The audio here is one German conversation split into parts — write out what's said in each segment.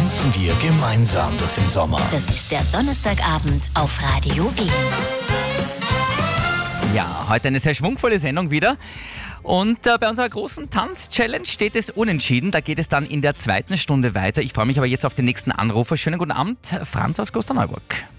tanzen wir gemeinsam durch den Sommer. Das ist der Donnerstagabend auf Radio Wien. Ja, heute eine sehr schwungvolle Sendung wieder. Und bei unserer großen Tanz-Challenge steht es unentschieden. Da geht es dann in der zweiten Stunde weiter. Ich freue mich aber jetzt auf den nächsten Anrufer. Schönen guten Abend, Franz aus Klosterneuburg.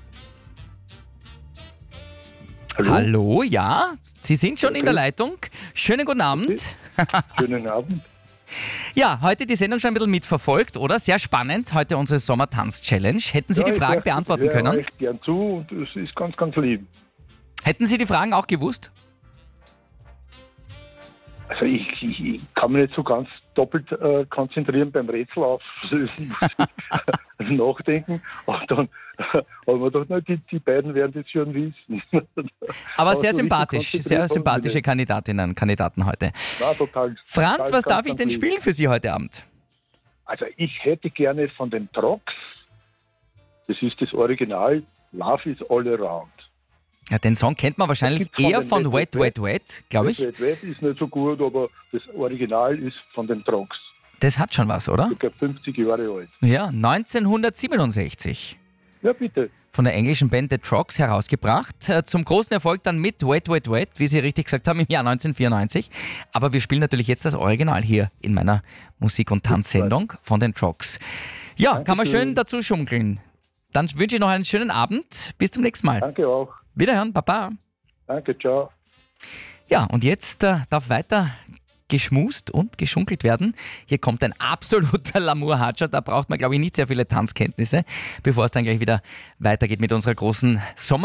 Hallo? Hallo, ja, Sie sind schon in der Leitung. Schönen guten Abend. Schönen Abend. Ja, heute die Sendung schon ein bisschen mitverfolgt, oder? Sehr spannend, heute unsere Sommertanz-Challenge. Hätten Sie die Fragen beantworten können? Ich höre gern zu und es ist ganz, ganz lieb. Hätten Sie die Fragen auch gewusst? Also ich kann mich nicht so ganz doppelt konzentrieren beim Rätsel auflösen, nachdenken. Und dann haben wir doch, die beiden werden das schon wissen. Aber sehr so sympathisch, sehr sympathische Kandidatinnen und Kandidaten heute. Na, total. Franz, total, was ganz, darf ich ganz denn lieb. spielen für Sie heute Abend? Also ich hätte gerne von den Trox, das ist das Original, Love is All Around. Ja, den Song kennt man wahrscheinlich Das gibt's von eher den von Wet, Wet, Wet, Wet, Wet, glaube ich. Wet, Wet ist nicht so gut, aber das Original ist von den Trox. Das hat schon was, oder? Circa 50 Jahre alt. Ja, 1967. Ja, bitte. Von der englischen Band The Trogs herausgebracht. Zum großen Erfolg dann mit Wet, Wet, Wet, wie Sie richtig gesagt haben, im Jahr 1994. Aber wir spielen natürlich jetzt das Original hier in meiner Musik- und Tanzsendung von den Trogs. Ja, kann man schön dazu schunkeln. Dann wünsche ich noch einen schönen Abend. Bis zum nächsten Mal. Danke auch. Wiederhören, Baba. Danke, ciao. Ja, und jetzt darf weiter geschmust und geschunkelt werden. Hier kommt ein absoluter Lamour-Hatscher. Da braucht man, glaube ich, nicht sehr viele Tanzkenntnisse, bevor es dann gleich wieder weitergeht mit unserer großen Sommer